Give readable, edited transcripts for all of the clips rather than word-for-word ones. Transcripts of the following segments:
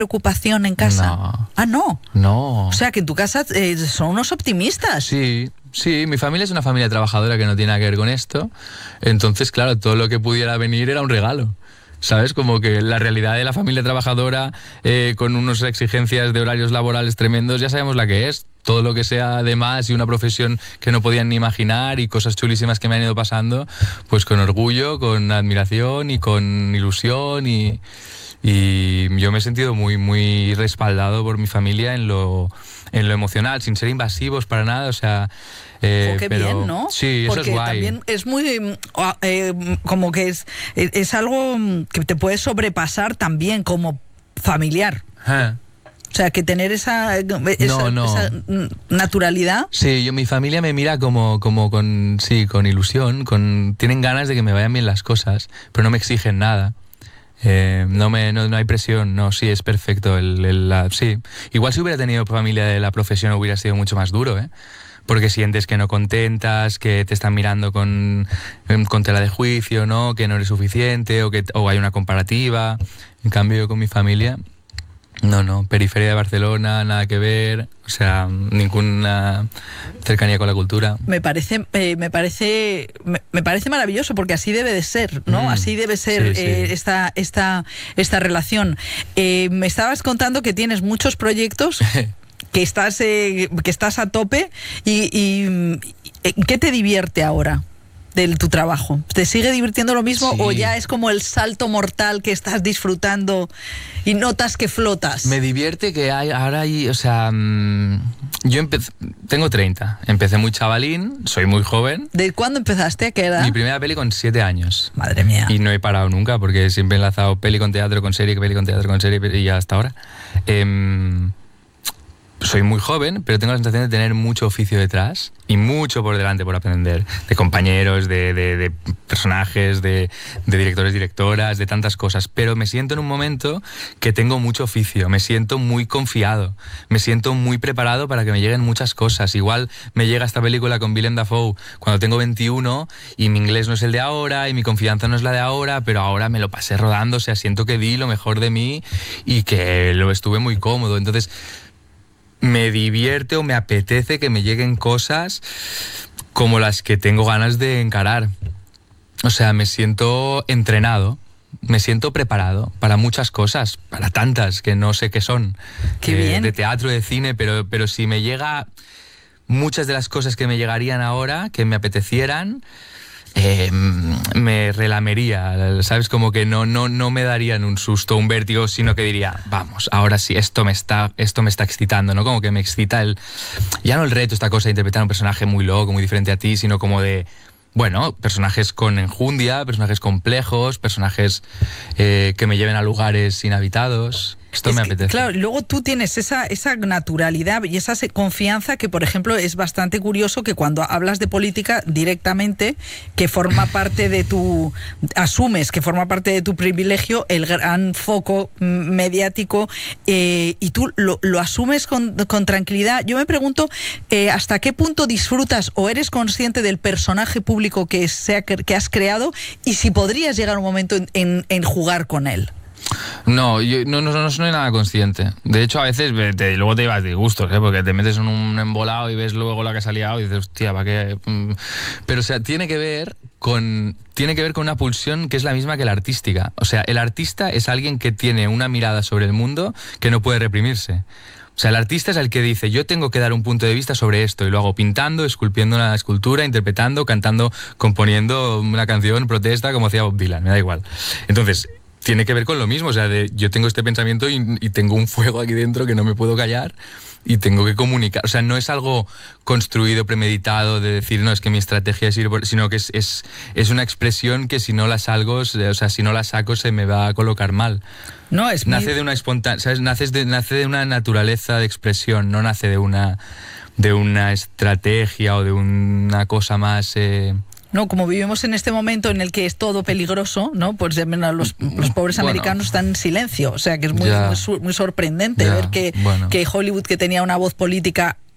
preocupación en casa? No. Ah, no. No. O sea, que en tu casa son unos optimistas. Sí, mi familia es una familia trabajadora que no tiene nada que ver con esto. Entonces, claro, todo lo que pudiera venir era un regalo. ¿Sabes? Como que la realidad de la familia trabajadora con unas exigencias de horarios laborales tremendos, ya sabemos la que es. Todo lo que sea de más y una profesión que no podían ni imaginar y cosas chulísimas que me han ido pasando, pues con orgullo, con admiración y con ilusión y yo me he sentido muy, muy respaldado por mi familia en lo emocional, sin ser invasivos para nada, o sea... qué pero, bien, ¿no? Sí, eso porque es guay. También es muy... como que es algo que te puede sobrepasar también como familiar. O sea, que tener esa naturalidad. Sí, mi familia me mira como con ilusión, tienen ganas de que me vayan bien las cosas, pero no me exigen nada. No hay presión, no, sí, es perfecto. Sí. Igual si hubiera tenido familia de la profesión hubiera sido mucho más duro, porque sientes que no contentas, que te están mirando con tela de juicio, ¿no? Que no eres suficiente o hay una comparativa. En cambio, con mi familia... No, periferia de Barcelona, nada que ver, o sea, ninguna cercanía con la cultura. Me parece maravilloso, porque así debe de ser, ¿no? Así debe ser esta relación. Me estabas contando que tienes muchos proyectos, que estás a tope y ¿qué te divierte ahora de tu trabajo? ¿Te sigue divirtiendo lo mismo o ya es como el salto mortal que estás disfrutando y notas que flotas? Me divierte que ahora hay, o sea, yo tengo 30, empecé muy chavalín, soy muy joven. ¿De cuándo empezaste? ¿A qué edad? Mi primera peli con 7 años. Madre mía. Y no he parado nunca porque siempre he enlazado peli con teatro, con serie, peli con teatro, con serie y hasta ahora. Soy muy joven, pero tengo la sensación de tener mucho oficio detrás y mucho por delante por aprender, de compañeros, de personajes, de directores, directoras, de tantas cosas. Pero me siento en un momento que tengo mucho oficio, me siento muy confiado, me siento muy preparado para que me lleguen muchas cosas. Igual me llega esta película con Willem Dafoe cuando tengo 21 y mi inglés no es el de ahora y mi confianza no es la de ahora, pero ahora me lo pasé rodando, o sea, siento que di lo mejor de mí y que lo estuve muy cómodo. Entonces... me divierte o me apetece que me lleguen cosas como las que tengo ganas de encarar. O sea, me siento entrenado, me siento preparado para muchas cosas, para tantas que no sé qué son. Qué bien. De teatro, de cine, pero si me llega muchas de las cosas que me llegarían ahora, que me apetecieran... me relamería, ¿sabes? Como que no me darían un susto, un vértigo, sino que diría, vamos, ahora sí, esto me está excitando, ¿no? Como que me excita ya no el reto, esta cosa de interpretar un personaje muy loco, muy diferente a ti, sino como de, bueno, personajes con enjundia, personajes complejos, personajes que me lleven a lugares inhabitados. Esto me apetece. Claro, luego tú tienes esa naturalidad y esa confianza que, por ejemplo, es bastante curioso que cuando hablas de política directamente, que forma parte de asumes que forma parte de tu privilegio, el gran foco mediático, y tú lo asumes con tranquilidad. Yo me pregunto hasta qué punto disfrutas o eres consciente del personaje público que has creado y si podrías llegar un momento en jugar con él. No, yo no soy nada consciente. De hecho, a veces luego te llevas disgustos, porque te metes en un embolado y ves luego la que ha liado y dices, hostia, ¿para qué? Pero, o sea, tiene que ver con una pulsión que es la misma que la artística. O sea, el artista es alguien que tiene una mirada sobre el mundo que no puede reprimirse. O sea, el artista es el que dice, yo tengo que dar un punto de vista sobre esto, y lo hago pintando, esculpiendo una escultura, interpretando, cantando, componiendo una canción, protesta, como hacía Bob Dylan, me da igual. Entonces... tiene que ver con lo mismo, o sea, yo tengo este pensamiento y tengo un fuego aquí dentro que no me puedo callar y tengo que comunicar. O sea, no es algo construido, premeditado, de decir, no, es que mi estrategia es ir por... Sino que es una expresión que si no la salgo, o sea, si no la saco se me va a colocar mal. No, es nace de una ¿sabes? Nace de una naturaleza de expresión, no nace de una estrategia o de una cosa más... No, como vivimos en este momento en el que es todo peligroso, ¿no? Pues los pobres americanos están en silencio. O sea, que es muy sorprendente ver que Hollywood, que tenía una voz política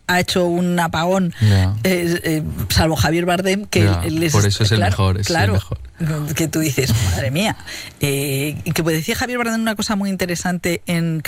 ha hecho un apagón, salvo Javier Bardem, que por eso es el mejor. Claro, el mejor. Que tú dices, madre mía. Que decía Javier Bardem una cosa muy interesante en